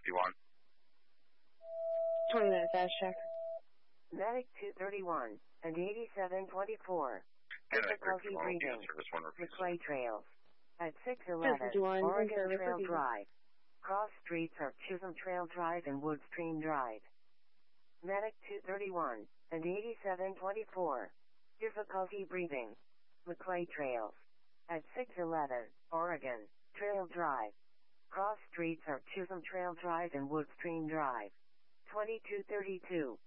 251. 20-minute fast check. Medic 231 and 8724. Difficulty breathing. McClay Trails. At 611 Oregon Trail Drive. Cross streets are Chisholm Trail Drive and Woodstream Drive. Medic 231 and 8724. Difficulty breathing. McClay Trails. At 611 Oregon Trail Drive. Cross streets are Chisholm Trail Drive and Woodstream Drive. 2232.